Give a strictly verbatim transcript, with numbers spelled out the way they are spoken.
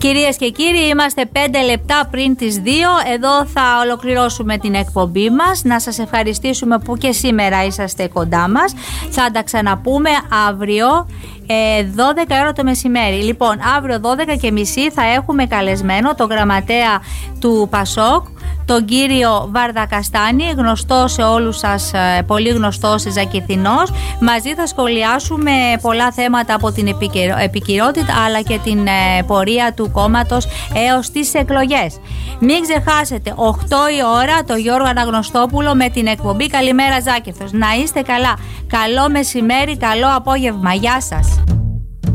Κυρίες και κύριοι, είμαστε πέντε λεπτά πριν τις δύο. Εδώ θα ολοκληρώσουμε την εκπομπή μας. Να σας ευχαριστήσουμε που και σήμερα είσαστε κοντά μας. Θα τα ξαναπούμε αύριο ε, δώδεκα ώρα το μεσημέρι. Λοιπόν, αύριο δώδεκα και μισή θα έχουμε καλεσμένο τον γραμματέα του Πασόκ, τον κύριο Βαρδακαστάνη, γνωστό σε όλους σας, πολύ γνωστός Ζακηθινός. Μαζί θα σχολιάσουμε πολλά θέματα από την επικαιρότητα αλλά και την πορεία του κόμματος έως τις εκλογές. Μην ξεχάσετε, οκτώ η ώρα, το Γιώργο Αναγνωστόπουλο με την εκπομπή Καλημέρα Ζάκηθος. Να είστε καλά. Καλό μεσημέρι, καλό απόγευμα. Γεια σας.